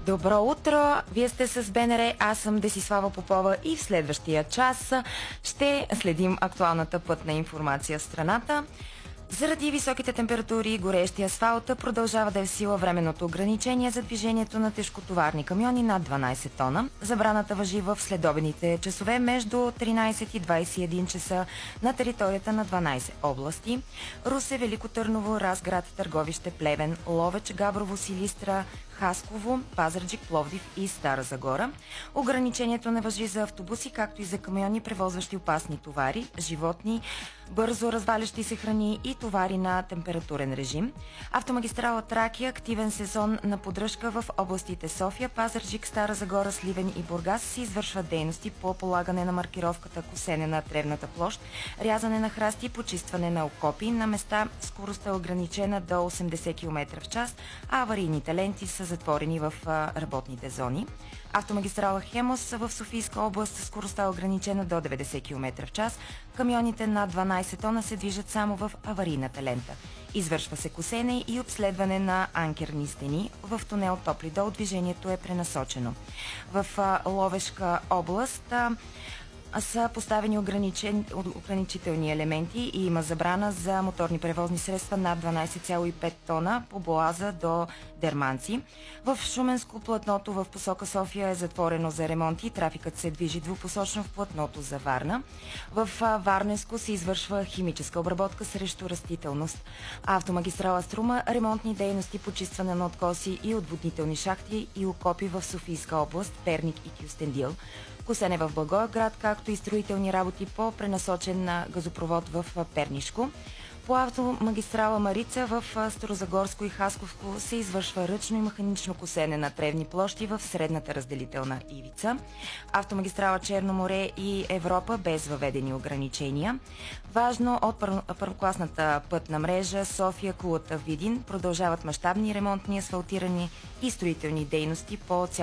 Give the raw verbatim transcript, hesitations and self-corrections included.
Добро утро! Вие сте с БНР, аз съм Десислава Попова и в следващия час ще следим актуалната пътна информация в страната. Заради високите температури и горещи асфалт продължава да е в сила временното ограничение за движението на тежкотоварни камиони над дванайсет тона. Забраната важи в следобедните часове между тринайсет и двайсет и един часа на територията на дванайсет области: Русе, Велико Търново, Разград, Търговище, Плевен, Ловеч, Габрово, Силистра, Хасково, Пазарджик, Пловдив и Стара Загора. Ограничението не важи за автобуси, както и за камиони, превозващи опасни товари, животни, бързо развалящи се храни и товари на температурен режим. Автомагистрала Тракия — активен сезон на поддръжка в областите София, Пазарджик, Стара Загора, Сливен и Бургас. Се извършват дейности по полагане на маркировката, косене на тревната площ, рязане на храсти и почистване на окопи. На места скоростта е ограничена до осемдесет километра в час, а аварийните ленти са затворени в работните зони. Автомагистрала Хемос в Софийска област скоростта е ограничена до деветдесет километра в час. Камионите над дванайсет тона се движат само в аварийната лента. Извършва се косене и обследване на анкерни стени. В тунел Топли дол движението е пренасочено. В Ловешка област са поставени ограничителни елементи и има забрана за моторни превозни средства над дванайсет цяло и пет тона по Боаза до Дерманци. В Шуменско платното в посока София е затворено за ремонти и трафикът се движи двупосочно в платното за Варна. В Варненско се извършва химическа обработка срещу растителност. Автомагистрала Струма — ремонтни дейности, почистване на откоси и отводнителни шахти и окопи в Софийска област, Перник и Кюстендил. Косене в Благоевград, както и строителни работи по пренасочен на газопровод в Пернишко. По автомагистрала Марица в Старозагорско и Хасковско се извършва ръчно и механично косене на тревни площи в средната разделителна ивица. Автомагистрала Черно море и Европа без въведени ограничения. Важно, от първокласната пътна мрежа София, Кулата, Видин продължават мащабни ремонтни, асфалтирани и строителни дейности по цял